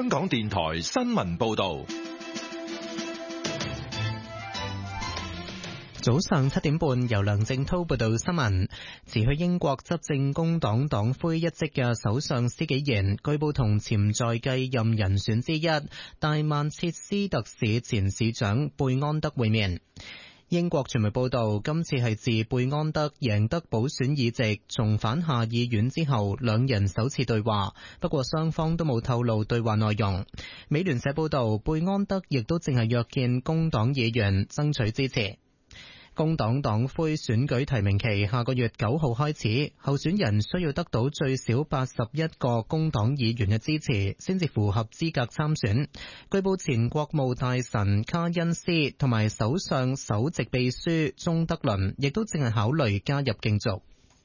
香港電台新聞報道。 早上7點半，由梁正濤報道新聞。辭去英國執政工黨黨魁一職嘅首相施紀賢，據報同潛在繼任人選之一大曼徹斯特市前市長貝安德會面。英國傳媒報道，今次係自貝安德贏得補選議席重返下議院之後，兩人首次對話，不過雙方都冇透露對話內容。美聯社報道，貝安德亦都正係約見工黨議員爭取支持。工黨黨魁選舉提名期下個月9號開始，候選人需要得到最少81個工黨議員嘅支持，先至符合資格參選。據報前國務大臣卡恩斯同埋首相首席秘書鍾德倫亦都正係考慮加入競逐。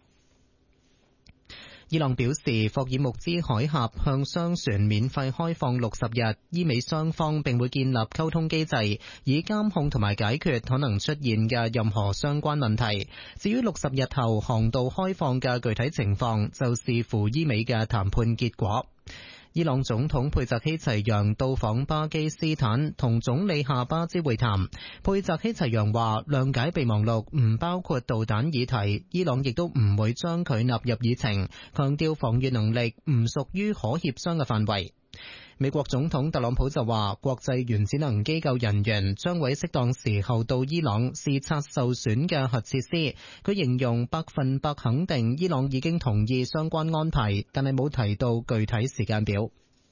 伊朗表示，霍爾木茲海峽向商船免費開放60日，伊美雙方並會建立溝通機制，以監控同埋解決可能出現嘅任何相關問題。至於60日後航道開放嘅具體情況，就視乎伊美嘅談判結果。伊朗總統佩澤希齊揚到訪巴基斯坦，同總理夏巴茲會談。佩澤希齊揚話，諒解備忘錄唔包括導彈議題，伊朗亦都唔會將佢納入議程，強調防禦能力唔屬於可協商嘅範圍。美國總統特朗普就話，國際原子能機構人員將會適當時候到伊朗視察受損嘅核設施。佢形容100%肯定伊朗已經同意相關安排，但係冇提到具體時間表。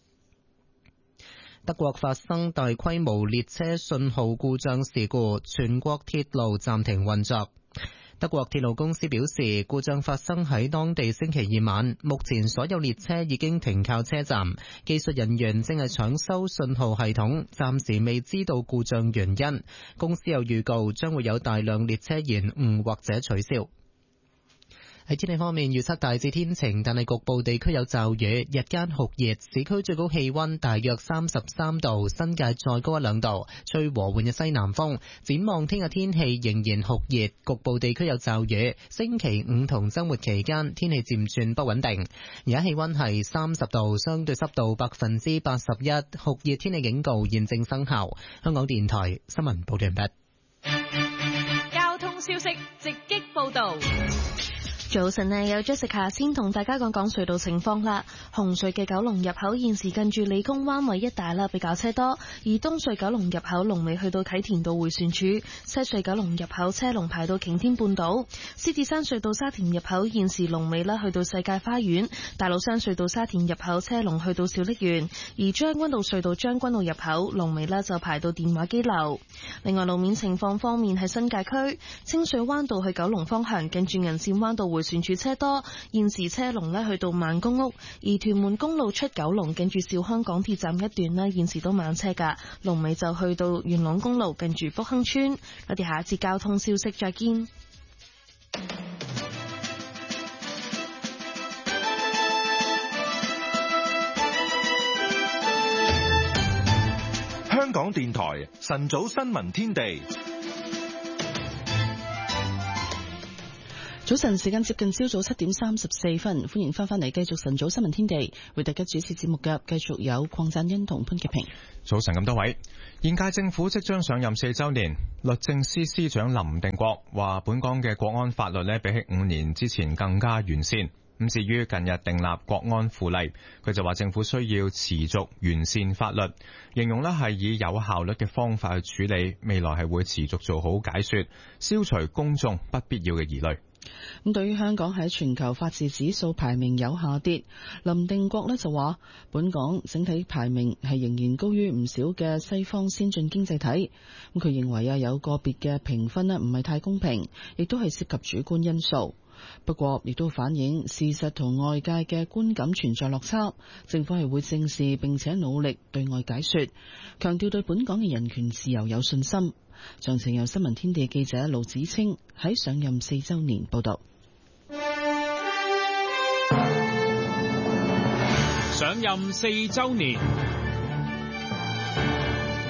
德國發生大規模列車信號故障事故，全國鐵路暫停運作。德國鐵路公司表示，故障發生喺當地星期二晚，目前所有列車已經停靠車站，技術人員正係搶修信號系統，暫時未知道故障原因。公司又預告將會有大量列車延誤或者取消。喺天氣方面，預測大致天晴，但係局部地區有驟雨，日間酷熱，市區最高氣溫大約33度，新界再高1-2度，吹和緩嘅西南風。展望聽日天氣仍然酷熱，局部地區有驟雨。星期五同週末期間天氣漸轉不穩定。而家氣溫係30度，相對濕度81%，酷熱天氣警告現正生效。香港電台新聞報道完畢。 交通消息直擊報道。 早晨啊，有 Jessica 先同大家講講隧道情況啦。紅隧嘅九龍入口現時近住理工灣位一帶啦，比較車多；而東隧九龍入口龍尾去到啟田道迴旋處，西隧九龍入口車龍排到擎天半島。獅子山隧道沙田入口現時龍尾啦去到世界花園，大老山隧道沙田入口車龍去到小瀝源，而將軍澳隧道將軍澳入口龍尾啦就排到電話機樓。另外路面情況方面，喺新界區清水灣道去九龍方向近住銀線灣道迴旋處車多，現時車龍咧去到萬公屋；而屯門公路出九龍近住兆康港鐵站一段咧，現時都慢車噶，龍尾就去到元朗公路近住福亨村。我哋下一節交通消息再見。 香港電台晨早新聞天地。 早晨時間接近朝早7點34分，歡迎翻嚟繼續晨早新聞天地，為大家主持節目嘅繼續有鄺贊恩同潘潔平。 早晨咁多位，現屆政府即將上任4週年，律政司司長林定國話本港嘅國安法律比起5年之前更加完善。咁至於近日訂立國安附例，佢就話政府需要持續完善法律，形容係以有效率嘅方法去處理，未來係會持續做好解說，消除公眾不必要嘅疑慮。 咁對於香港喺全球法治指數排名有下跌，林定國就話本港整體排名係仍然高於唔少嘅西方先進經濟體。咁佢認為有個別嘅評分唔係太公平，亦都係涉及主觀因素。不過亦都反映事實同外界嘅觀感存在落差，政府係會正視並且努力對外解說，強調對本港嘅人權自由有信心。詳情由新聞天地記者盧子清喺上任4週年報道。 上任4週年，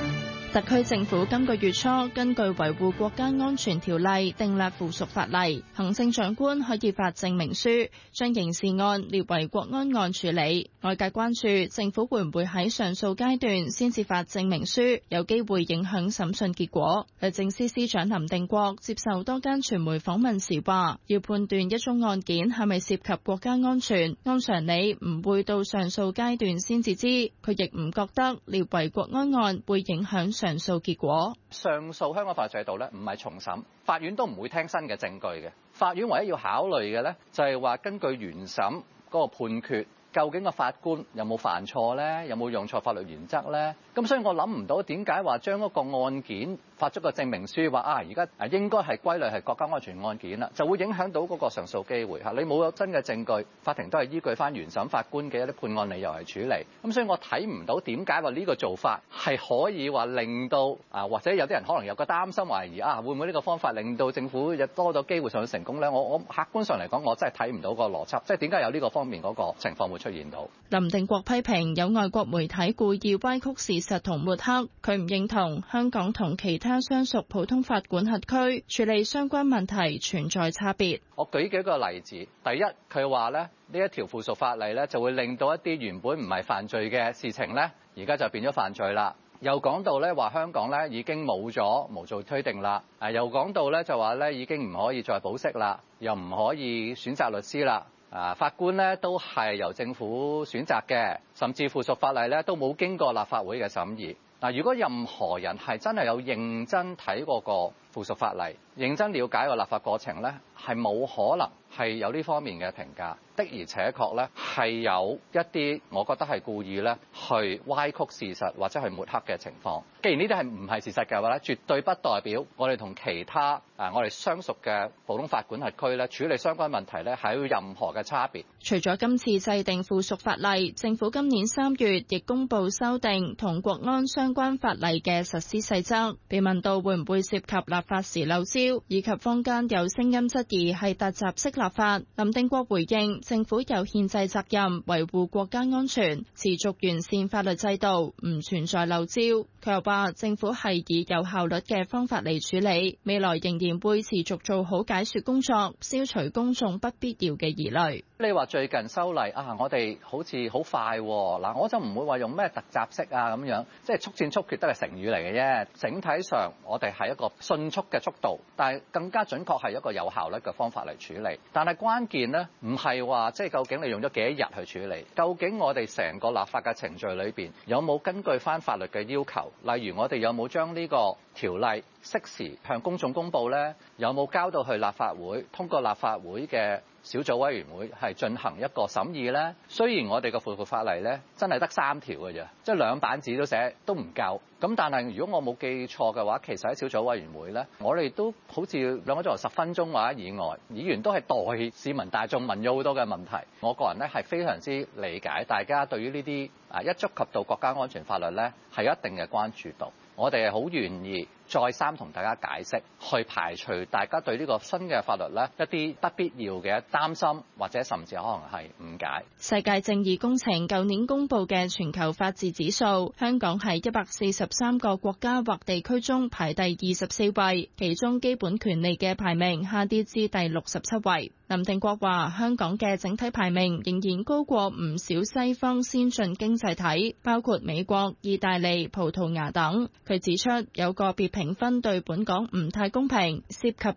特區政府今個月初根據維護國家安全條例訂立附屬法例，行政長官可以發證明書，將刑事案列為國安案處理。外界關注政府會唔會喺上訴階段先至發證明書，有機會影響審訊結果。律政司司長林定國接受多間傳媒訪問時話，要判斷一宗案件係咪涉及國家安全，按常理唔會到上訴階段先至知。佢亦唔覺得列為國安案會影響上訴結果。 上訴香港法律制度咧，唔係重審，法院都唔會聽新嘅證據嘅。法院唯一要考慮嘅咧，就係話根據原審嗰個判決，究竟個法官有冇犯錯咧？有冇用錯法律原則咧？咁所以我諗唔到點解話將嗰個案件發出個證明書，話而家應該係歸類係國家安全案件啦，就會影響到嗰個上訴機會嚇。你冇有真嘅證據，法庭都係依據翻原審法官嘅一啲判案理由嚟處理。咁所以我睇唔到點解話呢個做法係可以話令到或者有啲人可能有個擔心懷疑會唔會呢個方法令到政府有多咗機會上成功咧？我客觀上嚟講，我真係睇唔到個邏輯，即係點解有呢個方面嗰個情況會出現到。 林定國批評有外國媒體故意歪曲事實同抹黑，佢唔認同香港同其他相屬普通法管轄區處理相關問題存在差別。 我舉幾個例子，第一，佢話咧呢一條附屬法例咧就會令到一啲原本唔係犯罪嘅事情咧，而家就變咗犯罪啦。又講到咧話香港咧已經冇咗無罪推定啦，又講到咧就話咧已經唔可以再保釋啦，又唔可以選擇律師啦。法官咧都係由政府選擇嘅，甚至附屬法例咧都冇經過立法會嘅審議。如果任何人係真係有認真睇過個附屬法例，認真了解個立法過程咧，係冇可能係有呢方面嘅評價。的而且確咧係有一啲我覺得係故意咧去歪曲事實或者去抹黑嘅情況。既然呢啲係唔係事實嘅話咧，絕對不代表我哋同其他我哋相屬嘅普通法管轄區咧處理相關問題咧係有任何嘅差別。 除咗今次制定附屬法例，政府今年3月亦公布修訂同國安相關法例嘅實施細則。被問到會唔會涉及立法時漏招，以及坊間有聲音質疑係突襲式立法，林定國回應政府有憲制責任維護國家安全，持續完善法律制度，唔存在漏招。佢又話政府係以有效率嘅方法嚟處理，未來仍然會持續做好解說工作，消除公眾不必要嘅疑慮。 你話最近修例我哋好似好快嗱，我就唔會話用咩突襲式咁樣，即係速戰速決都係成語嚟嘅啫。整體上我哋係一個迅速嘅速度，但係更加準確係一個有效率嘅方法嚟處理。但係關鍵呢，唔係話即係究竟你用咗幾多日去處理，究竟我哋成個立法嘅程序裏邊有冇根據翻法律嘅要求，例如我哋有冇將呢個條例適時向公眾公佈呢？有冇交到去立法會，通過立法會嘅小組委員會係進行一個審議呢？雖然我哋嘅附屬法例呢真係得3條嘅啫，即係2版紙都寫都唔夠。咁但係如果我冇記錯嘅話，其實喺小組委員會呢，我哋都好似2個鐘頭10分鐘或者以外，議員都係代市民大眾問咗好多嘅問題。我個人呢係非常之理解大家對於呢啲一觸及到國家安全法律呢係有一定嘅關注度。我哋係好願意再三同大家解釋，去排除大家對呢個新嘅法律呢一啲不必要嘅擔心，或者甚至可能係誤解。 世界正義工程舊年公布嘅全球法治指數，香港喺143個國家或地區中排第24位，其中基本權利嘅排名下跌至第67位。林定國話：香港嘅整體排名仍然高過唔少西方先進經濟體，包括美國、意大利、葡萄牙等。佢指出有個別評分對本港唔太公平，涉及